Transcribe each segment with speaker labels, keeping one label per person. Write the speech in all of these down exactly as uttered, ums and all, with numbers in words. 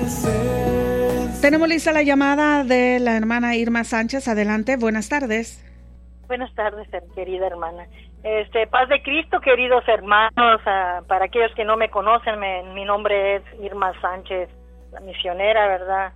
Speaker 1: Tenemos lista la llamada de la hermana Irma Sánchez. Adelante, buenas tardes.
Speaker 2: Buenas tardes, querida hermana. Este, paz de Cristo, queridos hermanos. Uh, para aquellos que no me conocen, me, mi nombre es Irma Sánchez, la misionera, ¿verdad?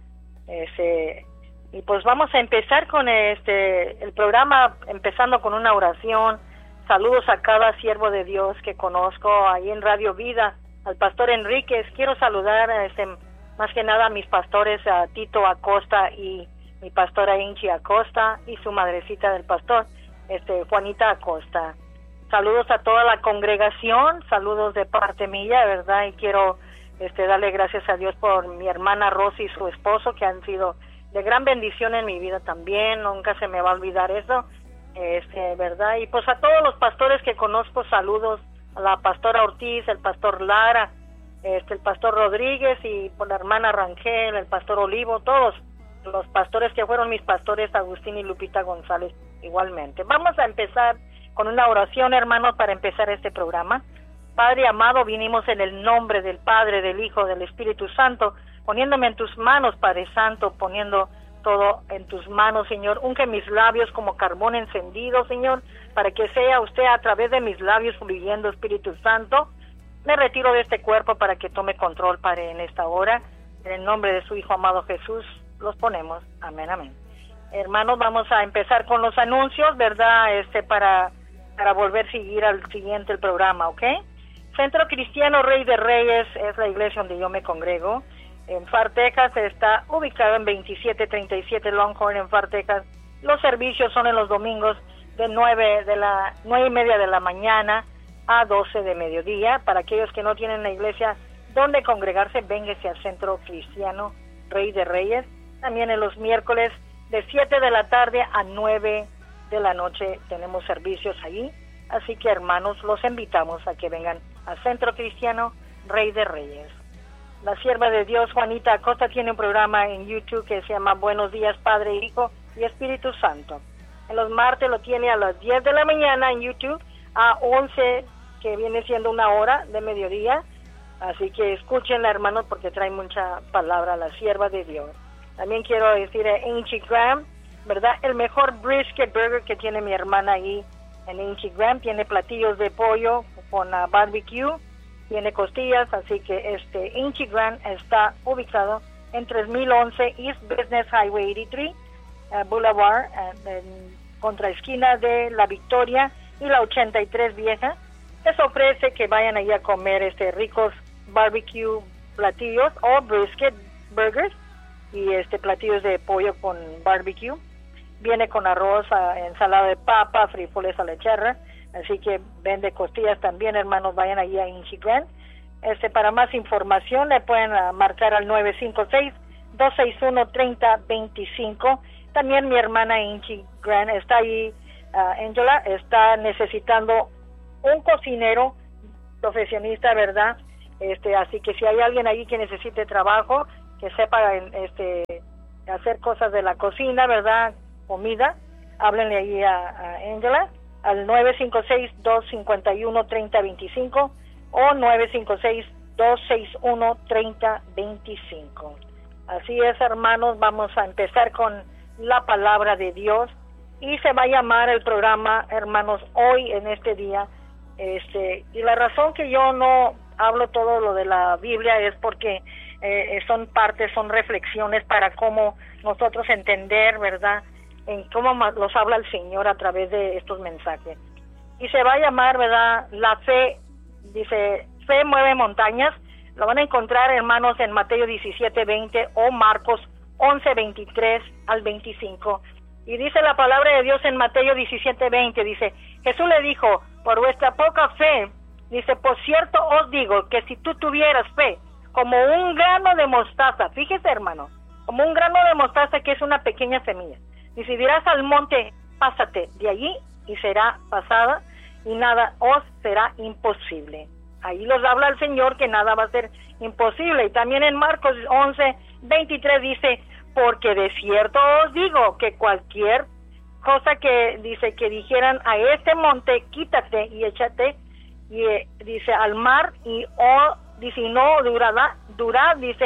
Speaker 2: Este, y pues vamos a empezar con este el programa, empezando con una oración. Saludos a cada siervo de Dios que conozco ahí en Radio Vida, al pastor Enríquez. Quiero saludar este, más que nada a mis pastores, a Tito Acosta y mi pastora Inchi Acosta y su madrecita del pastor, este Juanita Acosta. Saludos a toda la congregación, saludos de parte mía, ¿verdad? Y quiero este darle gracias a Dios por mi hermana Rosy y su esposo, que han sido de gran bendición en mi vida también. Nunca se me va a olvidar eso, este, ¿verdad? Y pues a todos los pastores que conozco, saludos a la pastora Ortiz, el pastor Lara, este, el pastor Rodríguez y por la hermana Rangel, el pastor Olivo, todos los pastores que fueron mis pastores, Agustín y Lupita González, igualmente. Vamos a empezar con una oración, hermanos, para empezar este programa. Padre amado, vinimos en el nombre del Padre, del Hijo, del Espíritu Santo, poniéndome en tus manos, Padre Santo, poniendo todo en tus manos, Señor. Unge mis labios como carbón encendido, Señor, para que sea usted a través de mis labios fluyendo, Espíritu Santo. Me retiro de este cuerpo para que tome control, Padre, en esta hora. En el nombre de su Hijo amado Jesús, los ponemos. Amén, amén. Hermanos, vamos a empezar con los anuncios, ¿verdad? Este, para, para volver a seguir al siguiente el programa, ¿ok? Centro Cristiano Rey de Reyes es la iglesia donde yo me congrego. En Far, Texas, está ubicado en veintisiete treinta y siete Longhorn, en Far, Texas. Los servicios son en los domingos de nueve de la nueve y media de la mañana a doce de mediodía. Para aquellos que no tienen la iglesia donde congregarse, véngase al Centro Cristiano Rey de Reyes. También en los miércoles de siete de la tarde a nueve de la noche tenemos servicios allí. Así que, hermanos, los invitamos a que vengan al Centro Cristiano Rey de Reyes. La sierva de Dios, Juanita Acosta, tiene un programa en YouTube que se llama Buenos Días, Padre, Hijo y Espíritu Santo. En los martes lo tiene a las diez de la mañana en YouTube, a once, que viene siendo una hora de mediodía. Así que escúchenla, hermanos, porque trae mucha palabra la sierva de Dios. También quiero decir a Inchi Graham, ¿verdad? El mejor brisket burger que tiene mi hermana ahí en Inchi Graham. Tiene platillos de pollo con uh, barbecue, tiene costillas, así que este Inchi Graham está ubicado en tres mil once East Business Highway ochenta y tres uh, Boulevard, uh, en contraesquina de La Victoria y la ochenta y tres Vieja. Les ofrece que vayan allí a comer este ricos barbecue platillos o brisket burgers y este platillos de pollo con barbecue. Viene con arroz, ensalada de papa, frijoles a la charra, así que vende costillas también, hermanos. Vayan allí a Inchi Graham. Este, para más información le pueden uh, marcar al nueve cinco seis, dos seis uno, tres cero dos cinco. También mi hermana Inchi Graham está ahí, uh, Angela, está necesitando un cocinero profesionista, ¿verdad? Este, así que si hay alguien ahí que necesite trabajo, que sepa este hacer cosas de la cocina, ¿verdad? Comida, háblenle ahí a, a Angela al nueve cinco seis, dos cinco uno, tres cero dos cinco o nueve cinco seis, dos seis uno, tres cero dos cinco. Así es, hermanos, vamos a empezar con la palabra de Dios y se va a llamar el programa, hermanos, hoy en este día. Este, y la razón que yo no hablo todo lo de la Biblia es porque eh, son partes, son reflexiones para cómo nosotros entender, ¿verdad?, en cómo los habla el Señor a través de estos mensajes. Y se va a llamar, ¿verdad?, la fe, dice, fe mueve montañas. Lo van a encontrar, hermanos, en Mateo diecisiete veinte o Marcos once veintitrés al veinticinco. Y dice la palabra de Dios en Mateo diecisiete veinte, dice, Jesús le dijo, por vuestra poca fe, dice, por cierto os digo que si tú tuvieras fe como un grano de mostaza, fíjese, hermano, como un grano de mostaza, que es una pequeña semilla, y si dirás al monte, pásate de allí, y será pasada, y nada os será imposible. Ahí los habla el Señor que nada va a ser imposible. Y también en Marcos once veintitrés dice, porque de cierto os digo que cualquier cosa que dice que dijeran a este monte, quítate y échate, y eh, dice al mar, y o dice, no durará, durá, dice,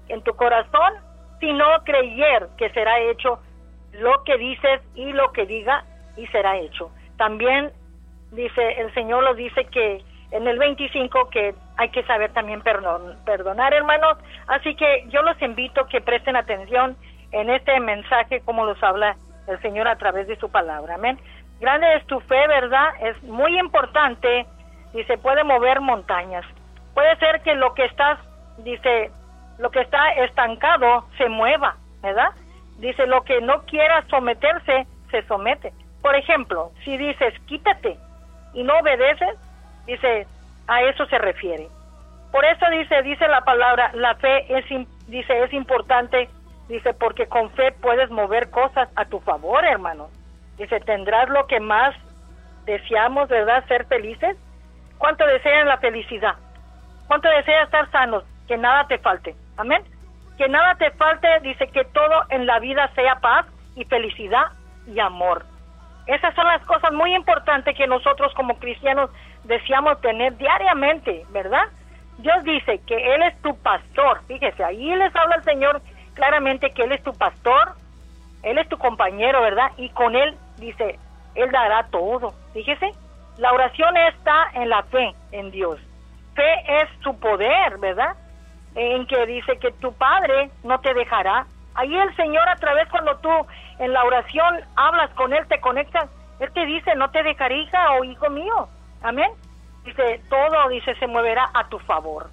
Speaker 2: en tu corazón, sino creer que será hecho lo que dices y lo que diga y será hecho. También dice, el Señor nos dice que en el veinticinco que hay que saber también perdon, perdonar, hermanos. Así que yo los invito que presten atención en este mensaje como los habla el Señor a través de su palabra. Amén. Grande es tu fe, ¿verdad? Es muy importante y se puede mover montañas. Puede ser que lo que estás, dice, lo que está estancado se mueva, ¿verdad? Dice, lo que no quiera someterse, se somete. Por ejemplo, si dices, quítate, y no obedeces, dice, a eso se refiere. Por eso dice, dice la palabra, la fe es, dice, es importante, dice, porque con fe puedes mover cosas a tu favor, hermano. Dice, tendrás lo que más deseamos, ¿verdad? Ser felices. ¿Cuánto desean la felicidad? ¿Cuánto deseas estar sanos? Que nada te falte. Amén. Que nada te falte, dice, que todo en la vida sea paz y felicidad y amor. Esas son las cosas muy importantes que nosotros como cristianos deseamos tener diariamente, ¿verdad? Dios dice que Él es tu pastor. Fíjese, ahí les habla el Señor claramente que Él es tu pastor, Él es tu compañero, ¿verdad? Y con Él, dice, Él dará todo. Fíjese, la oración está en la fe en Dios. Fe es su poder, ¿verdad? En que dice que tu Padre no te dejará. Ahí el Señor, a través cuando tú en la oración hablas con Él, te conectas, Él te dice, no te dejaré, hija o hijo mío. Amén. Dice, todo, dice, se moverá a tu favor.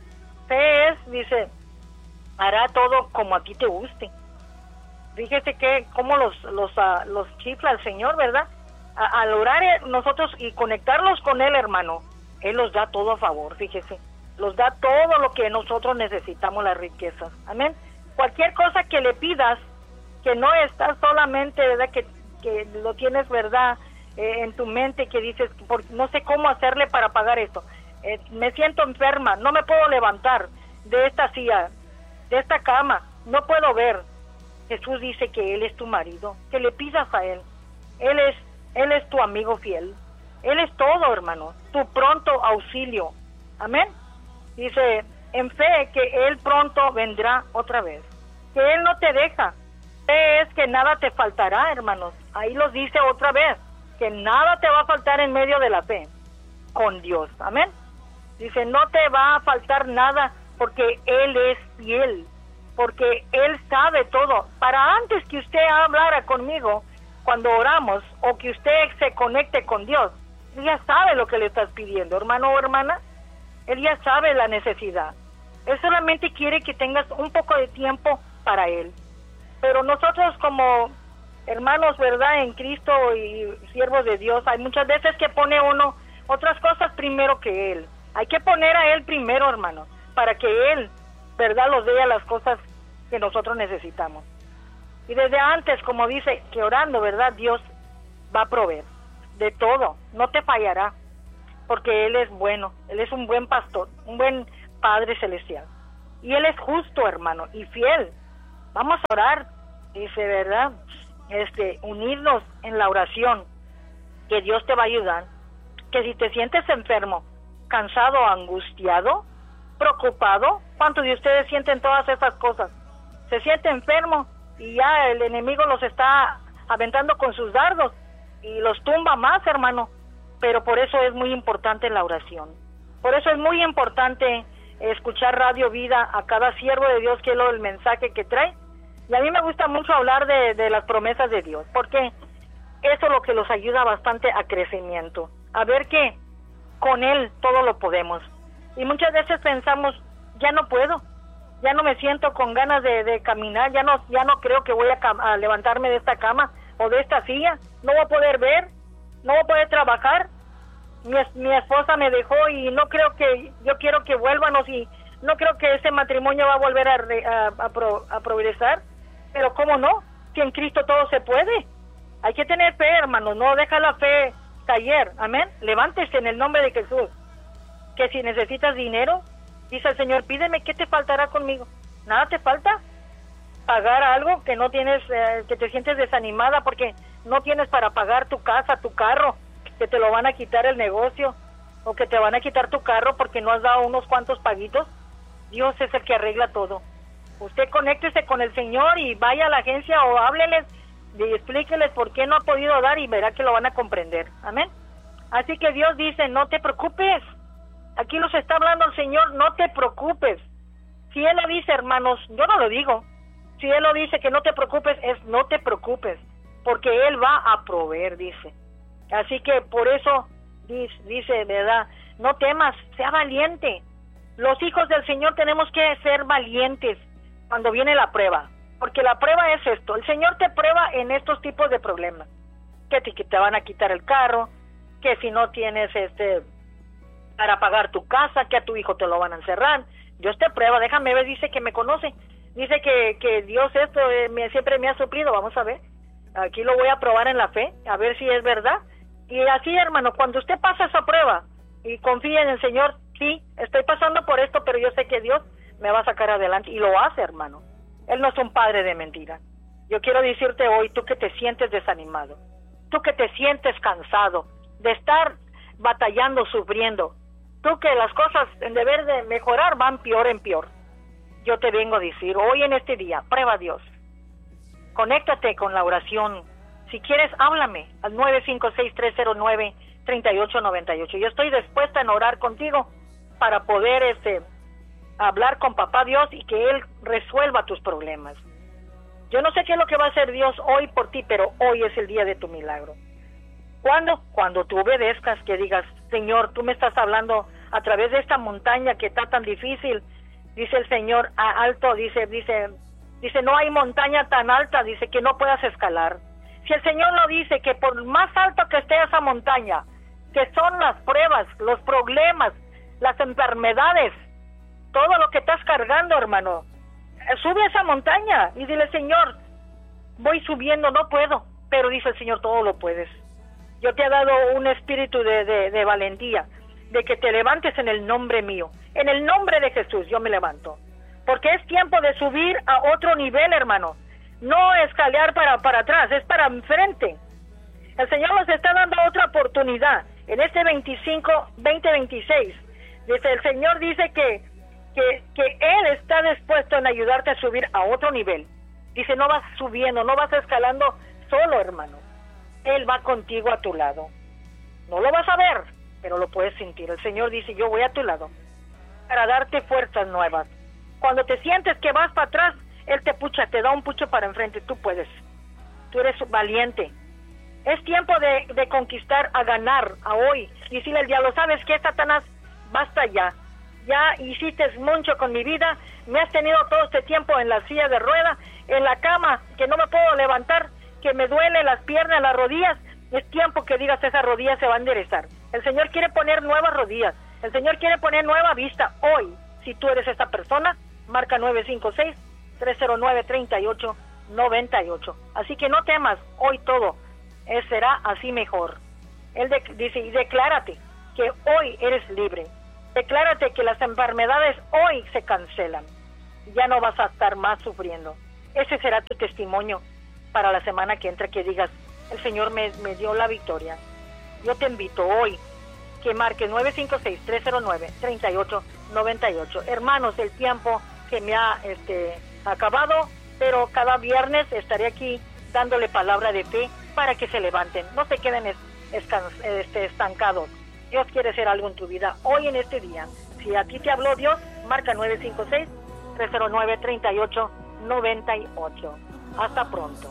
Speaker 2: Fe es, dice, hará todo como a ti te guste. Fíjese que como los los uh, los chifla el Señor, ¿verdad? A, al orar nosotros y conectarlos con Él, hermano, Él los da todo a favor, fíjese. Los da todo lo que nosotros necesitamos, las riquezas. Amén. Cualquier cosa que le pidas, que no está solamente, ¿verdad? Que, que lo tienes, ¿verdad? Eh, en tu mente, que dices, por, no sé cómo hacerle para pagar esto. Eh, me siento enferma, no me puedo levantar de esta silla, de esta cama, no puedo ver. Jesús dice que Él es tu marido, que le pidas a Él. Él es, Él es tu amigo fiel. Él es todo, hermano, tu pronto auxilio. Amén. Dice, en fe que Él pronto vendrá otra vez. Que Él no te deja. Fe es que nada te faltará, hermanos. Ahí los dice otra vez, que nada te va a faltar en medio de la fe con Dios. Amén. Dice, no te va a faltar nada porque Él es fiel. Porque Él sabe todo. Para antes que usted hablara conmigo, cuando oramos, o que usted se conecte con Dios, Él ya sabe lo que le estás pidiendo, hermano o hermana. Él ya sabe la necesidad. Él solamente quiere que tengas un poco de tiempo para Él. Pero nosotros como hermanos, ¿verdad?, en Cristo y siervos de Dios, hay muchas veces que pone uno otras cosas primero que Él. Hay que poner a Él primero, hermano, para que Él, ¿verdad?, los dé a las cosas que nosotros necesitamos. Y desde antes, como dice, que orando, ¿verdad?, Dios va a proveer de todo, no te fallará, porque Él es bueno, Él es un buen pastor, un buen Padre Celestial. Y Él es justo, hermano, y fiel. Vamos a orar, dice, ¿verdad?, este, unirnos en la oración, que Dios te va a ayudar. Que si te sientes enfermo, cansado, angustiado, preocupado, ¿cuántos de ustedes sienten todas esas cosas? Se siente enfermo y ya el enemigo los está aventando con sus dardos y los tumba más, hermano. Pero por eso es muy importante la oración. Por eso es muy importante escuchar Radio Vida a cada siervo de Dios, que es lo, el mensaje que trae. Y a mí me gusta mucho hablar de, de las promesas de Dios, porque eso es lo que los ayuda bastante a crecimiento. A ver que con Él todo lo podemos. Y muchas veces pensamos, ya no puedo, ya no me siento con ganas de, de caminar, ya no ya no creo que voy a, a levantarme de esta cama o de esta silla, no voy a poder ver, no voy a poder trabajar, mi, mi esposa me dejó y no creo que, yo quiero que vuélvanos y no creo que ese matrimonio va a volver a, a, a, pro, a progresar, pero ¿cómo no? Si en Cristo todo se puede. Hay que tener fe, hermanos, no deja la fe caer, amén. Levántese en el nombre de Jesús. Que si necesitas dinero, dice el Señor, pídeme, ¿qué te faltará conmigo? Nada te falta. Pagar algo que no tienes, eh, que te sientes desanimada porque no tienes para pagar tu casa, tu carro, que te lo van a quitar el negocio, o que te van a quitar tu carro porque no has dado unos cuantos paguitos. Dios es el que arregla todo. Usted conéctese con el Señor y vaya a la agencia o hábleles y explíqueles por qué no ha podido dar y verá que lo van a comprender. Amén. Así que Dios dice, no te preocupes. Aquí nos está hablando el Señor, no te preocupes. Si Él lo dice, hermanos, yo no lo digo. Si Él lo dice que no te preocupes, es no te preocupes, porque Él va a proveer, dice. Así que por eso dice, dice, ¿verdad? No temas, sea valiente. Los hijos del Señor tenemos que ser valientes cuando viene la prueba, porque la prueba es esto. El Señor te prueba en estos tipos de problemas, que te, que te van a quitar el carro, que si no tienes este para pagar tu casa, que a tu hijo te lo van a encerrar. Dios te prueba, déjame ver, dice que me conoce, dice que, que Dios esto eh, me, siempre me ha suplido. Vamos a ver, aquí lo voy a probar en la fe, a ver si es verdad. Y así, hermano, cuando usted pasa esa prueba y confía en el Señor, sí, estoy pasando por esto, pero yo sé que Dios me va a sacar adelante, y lo hace, hermano. Él no es un padre de mentira. Yo quiero decirte hoy, tú que te sientes desanimado, tú que te sientes cansado de estar batallando, sufriendo, tú que las cosas en deber de mejorar van peor en peor, yo te vengo a decir, hoy en este día, prueba a Dios. Conéctate con la oración. Si quieres, háblame al nueve cinco seis, tres cero nueve, tres ocho nueve ocho. Yo estoy dispuesta a orar contigo para poder este hablar con Papá Dios y que Él resuelva tus problemas. Yo no sé qué es lo que va a hacer Dios hoy por ti, pero hoy es el día de tu milagro. ¿Cuándo? Cuando tú obedezcas, que digas, Señor, tú me estás hablando a través de esta montaña que está tan difícil. Dice el Señor, a alto, dice, dice, dice, no hay montaña tan alta, dice, que no puedas escalar. Si el Señor lo dice, que por más alto que esté esa montaña, que son las pruebas, los problemas, las enfermedades, todo lo que estás cargando, hermano, sube a esa montaña y dile, Señor, voy subiendo, no puedo, pero dice el Señor, todo lo puedes. Yo te he dado un espíritu de, de, de valentía, de que te levantes en el nombre mío, en el nombre de Jesús, yo me levanto, porque es tiempo de subir a otro nivel, hermano. No escalear para, para atrás, es para enfrente. El Señor nos está dando otra oportunidad en este veinticinco, veinte veintiséis. Dice, el Señor dice que, que, que Él está dispuesto en ayudarte a subir a otro nivel. Dice, no vas subiendo, no vas escalando solo, hermano. Él va contigo a tu lado. No lo vas a ver, pero lo puedes sentir. El Señor dice, yo voy a tu lado para darte fuerzas nuevas. Cuando te sientes que vas para atrás, Él te pucha, te da un pucho para enfrente. Tú puedes, tú eres valiente. Es tiempo de, de conquistar, a ganar, a hoy. Decirle al diablo, ¿sabes qué, Satanás? Basta ya. Ya hiciste mucho con mi vida. Me has tenido todo este tiempo en la silla de rueda, en la cama, que no me puedo levantar, que me duele las piernas, las rodillas. Es tiempo que digas, esas rodillas se van a enderezar. El Señor quiere poner nuevas rodillas. El Señor quiere poner nueva vista. Hoy, si tú eres esta persona, marca nueve cinco seis, tres cero nueve, tres ocho nueve ocho. Así que no temas, hoy todo eh, será así mejor. Él de, dice, y declárate que hoy eres libre. Declárate que las enfermedades hoy se cancelan. Ya no vas a estar más sufriendo. Ese será tu testimonio para la semana que entra, que digas, el Señor me, me dio la victoria. Yo te invito hoy que marque nueve cinco seis, tres cero nueve, tres ocho nueve ocho. Hermanos, el tiempo que me ha este, acabado, pero cada viernes estaré aquí dándole palabra de fe para que se levanten, no se queden es, escan, este, estancados. Dios quiere hacer algo en tu vida hoy, en este día. Si a ti te habló Dios, marca nueve cinco seis, tres cero nueve, tres ocho nueve ocho. Hasta pronto.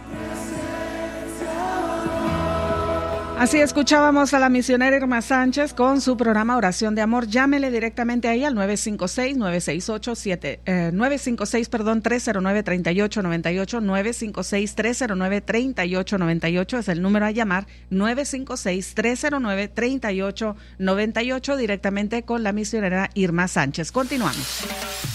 Speaker 1: Así escuchábamos a la misionera Irma Sánchez con su programa Oración de Amor. Llámele directamente ahí al nueve cinco seis, nueve seis ocho, siete, eh, nueve cinco seis, perdón, tres cero nueve, tres ocho nueve ocho, nueve cinco seis, tres cero nueve, tres ocho nueve ocho es el número a llamar, nueve cinco seis, tres cero nueve, tres ocho nueve ocho, directamente con la misionera Irma Sánchez. Continuamos.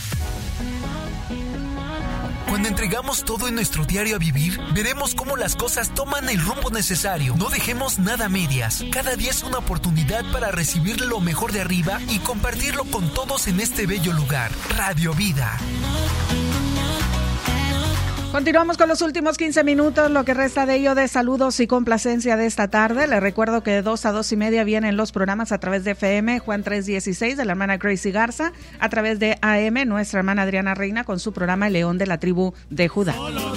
Speaker 3: Cuando entregamos todo en nuestro diario a vivir, veremos cómo las cosas toman el rumbo necesario. No dejemos nada a medias. Cada día es una oportunidad para recibir lo mejor de arriba y compartirlo con todos en este bello lugar. Radio Vida.
Speaker 1: Continuamos con los últimos quince minutos, lo que resta de ello de saludos y complacencia de esta tarde. Les recuerdo que de dos a dos y media vienen los programas a través de F M, Juan tres dieciséis, de la hermana Gracie Garza, a través de A M, nuestra hermana Adriana Reina, con su programa El León de la Tribu de Judá.